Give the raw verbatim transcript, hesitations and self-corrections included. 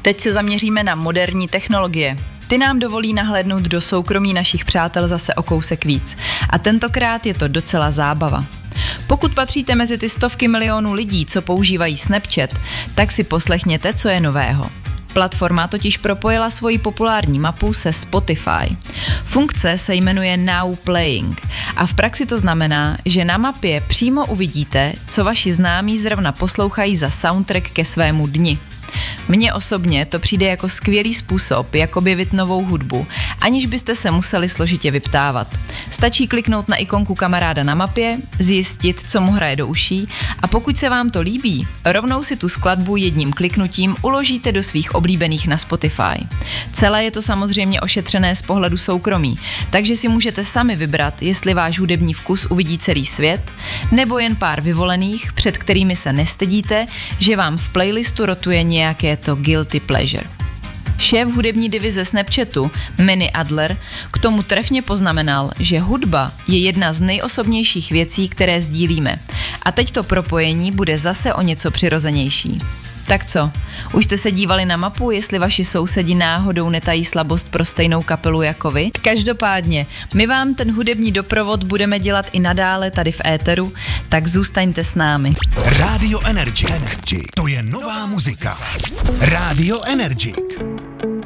Teď se zaměříme na moderní technologie. Ty nám dovolí nahlédnout do soukromí našich přátel zase o kousek víc. A tentokrát je to docela zábava. Pokud patříte mezi ty stovky milionů lidí, co používají Snapchat, tak si poslechněte, co je nového. Platforma totiž propojila svoji populární mapu se Spotify. Funkce se jmenuje Now Playing a v praxi to znamená, že na mapě přímo uvidíte, co vaši známí zrovna poslouchají za soundtrack ke svému dni. Mně osobně to přijde jako skvělý způsob, jak objevit novou hudbu, aniž byste se museli složitě vyptávat. Stačí kliknout na ikonku kamaráda na mapě, zjistit, co mu hraje do uší a pokud se vám to líbí, rovnou si tu skladbu jedním kliknutím uložíte do svých oblíbených na Spotify. Celé je to samozřejmě ošetřené z pohledu soukromí, takže si můžete sami vybrat, jestli váš hudební vkus uvidí celý svět, nebo jen pár vyvolených, před kterými se nestydíte, že vám v playlistu rotuje nějaké to guilty pleasure. Šéf hudební divize Snapchatu, Manny Adler, k tomu trefně poznamenal, že hudba je jedna z nejosobnějších věcí, které sdílíme. A teď to propojení bude zase o něco přirozenější. Tak co, už jste se dívali na mapu, jestli vaši sousedi náhodou netají slabost pro stejnou kapelu jako vy? Každopádně, my vám ten hudební doprovod budeme dělat i nadále tady v éteru, tak zůstaňte s námi. Radio Energy. To je nová muzika. Radio Energy.